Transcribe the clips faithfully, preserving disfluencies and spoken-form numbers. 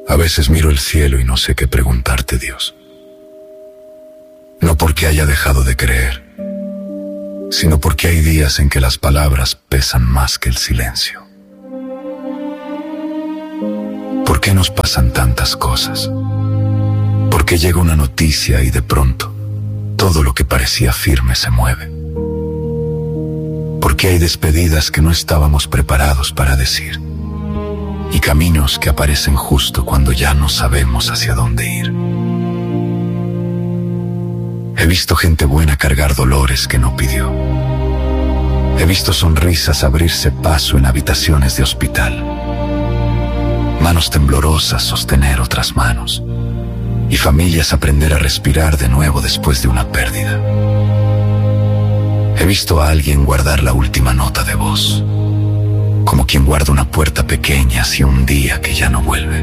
A veces miro el cielo y no sé qué preguntarte, Dios. No porque haya dejado de creer, sino porque hay días en que las palabras pesan más que el silencio. ¿Por qué nos pasan tantas cosas? ¿Por qué llega una noticia y de pronto todo lo que parecía firme se mueve? ¿Por qué hay despedidas que no estábamos preparados para decir? Y caminos que aparecen justo cuando ya no sabemos hacia dónde ir. He visto gente buena cargar dolores que no pidió. He visto sonrisas abrirse paso en habitaciones de hospital. Manos temblorosas sostener otras manos. Y familias aprender a respirar de nuevo después de una pérdida. He visto a alguien guardar la última nota de voz, como quien guarda una puerta pequeña hacia un día que ya no vuelve.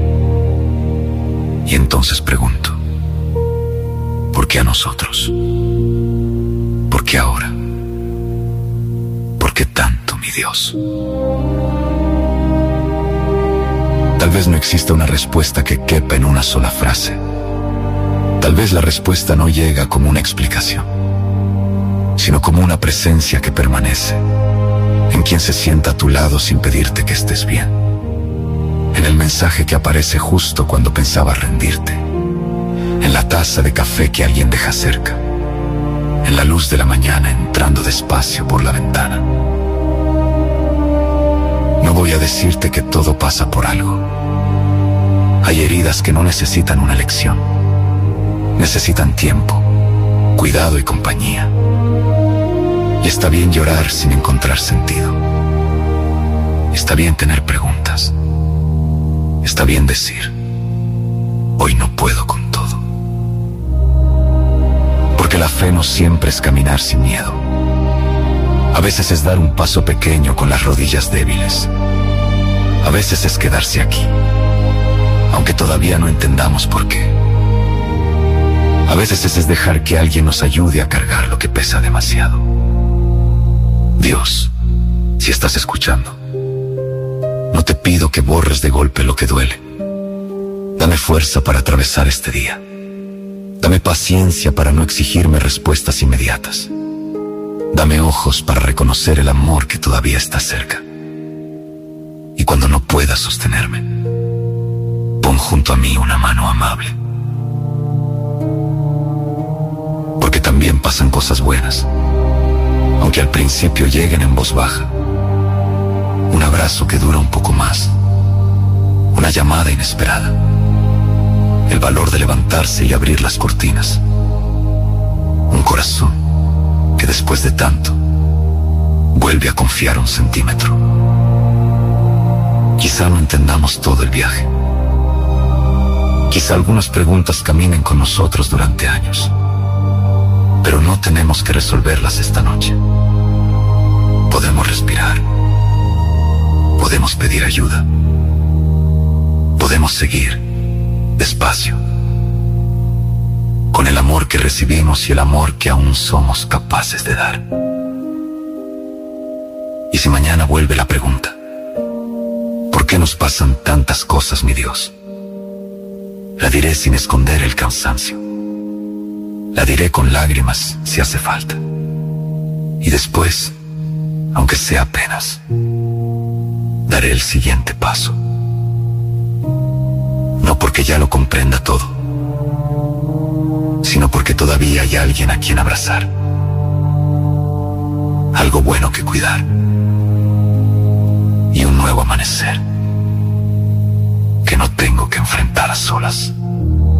Y entonces pregunto, ¿por qué a nosotros? ¿Por qué ahora? ¿Por qué tanto, mi Dios? Tal vez no exista una respuesta que quepa en una sola frase. Tal vez la respuesta no llega como una explicación, sino como una presencia que permanece, en quien se sienta a tu lado sin pedirte que estés bien, en el mensaje que aparece justo cuando pensabas rendirte, en la taza de café que alguien deja cerca, en la luz de la mañana entrando despacio por la ventana. No voy a decirte que todo pasa por algo. Hay heridas que no necesitan una lección, necesitan tiempo, cuidado y compañía. Y está bien llorar sin encontrar sentido. Está bien tener preguntas. Está bien decir, hoy no puedo con todo. Porque la fe no siempre es caminar sin miedo. A veces es dar un paso pequeño con las rodillas débiles. A veces es quedarse aquí, aunque todavía no entendamos por qué. A veces es dejar que alguien nos ayude a cargar lo que pesa demasiado. Dios, si estás escuchando, no te pido que borres de golpe lo que duele. Dame fuerza para atravesar este día. Dame paciencia para no exigirme respuestas inmediatas. Dame ojos para reconocer el amor que todavía está cerca. Y cuando no pueda sostenerme, pon junto a mí una mano amable. Porque también pasan cosas buenas, aunque al principio lleguen en voz baja. Un abrazo que dura un poco más, una llamada inesperada, el valor de levantarse y abrir las cortinas, un corazón que después de tanto vuelve a confiar un centímetro. Quizá no entendamos todo el viaje. Quizá algunas preguntas caminen con nosotros durante años, pero no tenemos que resolverlas esta noche. Podemos respirar. Podemos pedir ayuda. Podemos seguir despacio, con el amor que recibimos y el amor que aún somos capaces de dar. Y si mañana vuelve la pregunta, ¿por qué nos pasan tantas cosas, mi Dios? La diré sin esconder el cansancio. La diré con lágrimas si hace falta. Y después, aunque sea apenas, daré el siguiente paso. No porque ya lo comprenda todo, sino porque todavía hay alguien a quien abrazar. Algo bueno que cuidar. Y un nuevo amanecer que no tengo que enfrentar a solas.